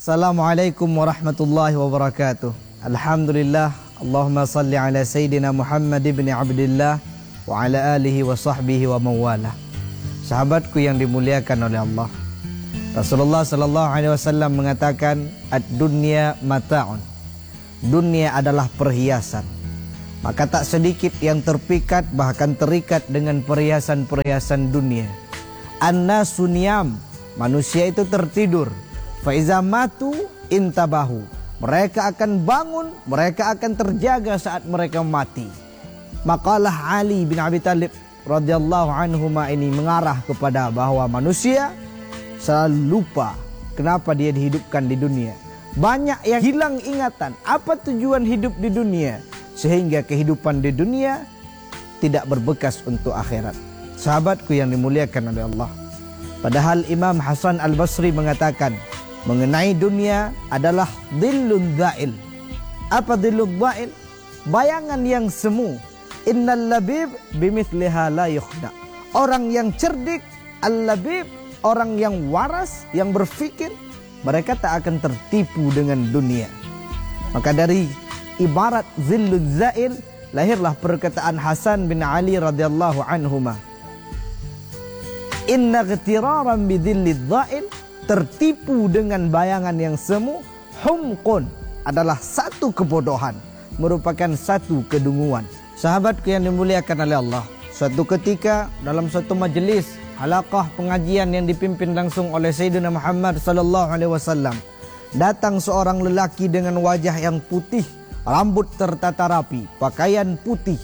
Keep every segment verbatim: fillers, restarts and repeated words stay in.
Assalamualaikum warahmatullahi wabarakatuh. Alhamdulillah, Allahumma salli ala Sayyidina Muhammad ibn Abdillah wa ala alihi wa sahbihi wa mawala. Sahabatku yang dimuliakan oleh Allah, Rasulullah sallallahu alaihi wasallam mengatakan, ad-dunya mata'un. Dunia adalah perhiasan. Maka tak sedikit yang terpikat bahkan terikat dengan perhiasan-perhiasan dunia. An-nasu niyam, manusia itu tertidur. Faiza matu intabahu, mereka akan bangun, mereka akan terjaga saat mereka mati. Makalah Ali bin Abi Thalib radhiyallahu anhu ini mengarah kepada bahwa manusia selalu lupa kenapa dia dihidupkan di dunia. Banyak yang hilang ingatan apa tujuan hidup di dunia, sehingga kehidupan di dunia tidak berbekas untuk akhirat. Sahabatku yang dimuliakan oleh Allah, padahal Imam Hasan Al-Basri mengatakan mengenai dunia adalah dhillun dha'il. Apa dhillun dha'il? Bayangan yang semu. Innal labib bimithliha la yukhda. Orang yang cerdik, al-labib, orang yang waras, yang berfikir, mereka tak akan tertipu dengan dunia. Maka dari ibarat dhillun dha'il lahirlah perkataan Hasan bin Ali radhiyallahu anhuma, inna ghitiraran bidhillid dha'il, tertipu dengan bayangan yang semu, humqun, adalah satu kebodohan, merupakan satu kedunguan. Sahabatku yang dimuliakan oleh Allah, suatu ketika dalam suatu majlis halaqah pengajian yang dipimpin langsung oleh Sayyidina Muhammad sallallahu alaihi wasallam, datang seorang lelaki dengan wajah yang putih, rambut tertata rapi, pakaian putih.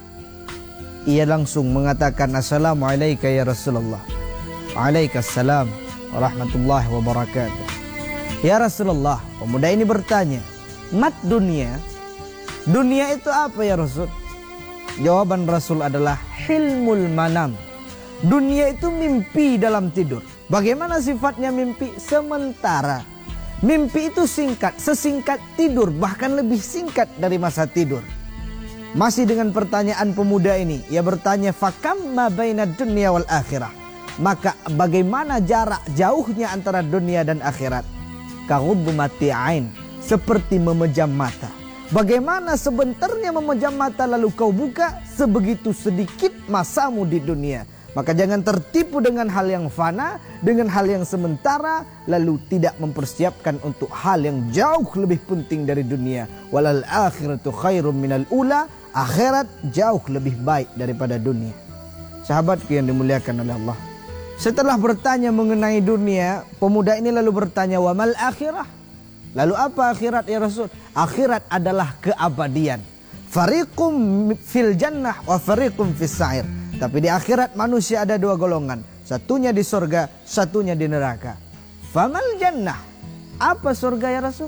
Ia langsung mengatakan, assalamualaikum ya Rasulullah. Waalaikumsalam warahmatullahi wabarakatuh. Ya Rasulullah, pemuda ini bertanya, mat dunia, dunia itu apa ya Rasul? Jawaban Rasul adalah hilmul manam. Dunia itu mimpi dalam tidur. Bagaimana sifatnya mimpi? Sementara. Mimpi itu singkat, sesingkat tidur, bahkan lebih singkat dari masa tidur. Masih dengan pertanyaan pemuda ini, ia bertanya, fakam ma baina dunya wal akhirah. Maka bagaimana jarak jauhnya antara dunia dan akhirat? Kaghudmati ain, seperti memejam mata. Bagaimana sebentarnya memejam mata lalu kau buka, sebegitu sedikit masamu di dunia. Maka jangan tertipu dengan hal yang fana, dengan hal yang sementara, lalu tidak mempersiapkan untuk hal yang jauh lebih penting dari dunia. Walal akhiratu khairum minal ula, akhirat jauh lebih baik daripada dunia. Sahabatku yang dimuliakan oleh Allah, setelah bertanya mengenai dunia, pemuda ini lalu bertanya, wa mal akhirah? Lalu apa akhirat ya Rasul? Akhirat adalah keabadian. Fariqum fil jannah wa fariqum fis sa'ir. Tapi di akhirat manusia ada dua golongan, satunya di surga, satunya di neraka. Famal jannah? Apa surga ya Rasul?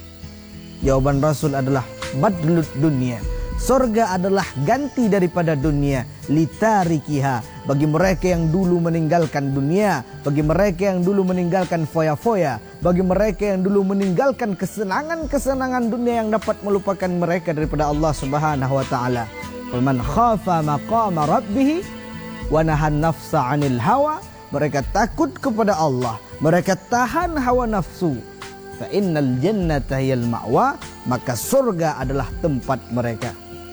Jawaban Rasul adalah badlut dunia. Surga adalah ganti daripada dunia, litarikiha, bagi mereka yang dulu meninggalkan dunia, bagi mereka yang dulu meninggalkan foya-foya, bagi mereka yang dulu meninggalkan kesenangan-kesenangan dunia yang dapat melupakan mereka daripada Allah Subhanahu wa taala. Faman khafa maqama rabbih wa nahan nafsa 'anil hawa, mereka takut kepada Allah, mereka tahan hawa nafsu. Fa innal jannata hiyal ma'wa, maka surga adalah tempat mereka.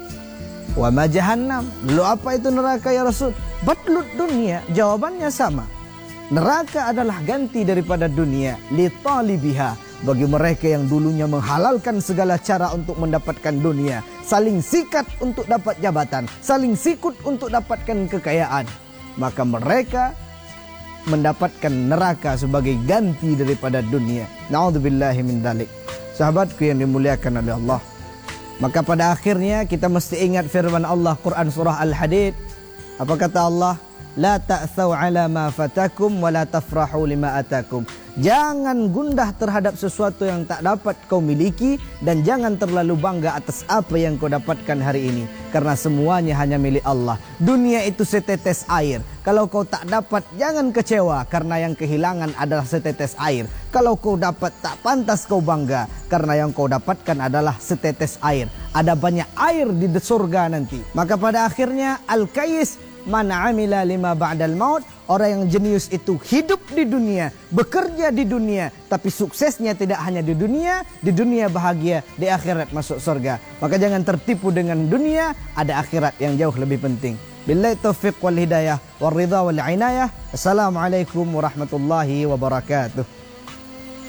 Wa ma jahannam, lalu apa itu neraka ya Rasul? Badlut dunia, jawabannya sama. Neraka adalah ganti daripada dunia, li talibiha, bagi mereka yang dulunya menghalalkan segala cara untuk mendapatkan dunia, saling sikat untuk dapat jabatan, saling sikut untuk dapatkan kekayaan, maka mereka mendapatkan neraka sebagai ganti daripada dunia. Na'udzubillahi min dzalik. Sahabatku yang dimuliakan oleh Allah, maka pada akhirnya kita mesti ingat firman Allah Quran surah Al-Hadid. Apa kata Allah? La ta'thaw ala ma fatakum wa la tafrahu lima atakum. Jangan gundah terhadap sesuatu yang tak dapat kau miliki, dan jangan terlalu bangga atas apa yang kau dapatkan hari ini, karena semuanya hanya milik Allah. Dunia itu setetes air. Kalau kau tak dapat, jangan kecewa, karena yang kehilangan adalah setetes air. Kalau kau dapat, tak pantas kau bangga, karena yang kau dapatkan adalah setetes air. Ada banyak air di surga nanti. Maka pada akhirnya al-kais man amila lima ba'dal maut Orang yang jenius itu hidup di dunia, bekerja di dunia, tapi suksesnya tidak hanya di dunia, di dunia bahagia, di akhirat masuk surga. Maka jangan tertipu dengan dunia, ada akhirat yang jauh lebih penting. Billahi taufiq wal hidayah wal ridha wal inayah. Assalamualaikum warahmatullahi wabarakatuh.